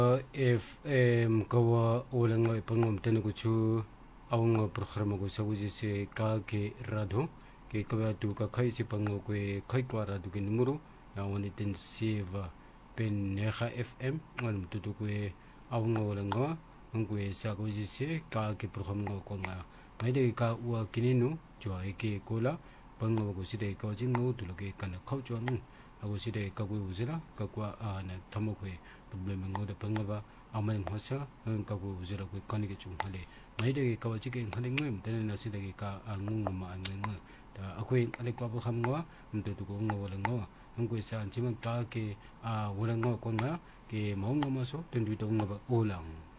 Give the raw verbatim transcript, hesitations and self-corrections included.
If em kawa ulang ngai pangom tenu kuchu awang program ko sa kuji se ka ke radho ke kawa tu ka khai si pango ko khai kwa radho ke numero ya wani ten seva pen neha F M ngal tu tu ko awang ulang nga ang ko sa kuji se ka ke program ngo ko nga mai de ka wa kininu jo ai ke kola pango ko si de ko jing ngo tu lo ke kana khau cho nu ako si de ka ko uzira ka kwa ana thamo ko problem ngo de pangaba aman hosa ka ko uzira ko kan ke chung hale mai de ka wa chi ke hale ngem tene na si de ka angung ma angung ta ako ale ko program ngo mto tu ko ngo wala ngo ang ko sa anchima ka ke a wala ngo ko nga ke mo ngo ma so ten du to ngo ba olang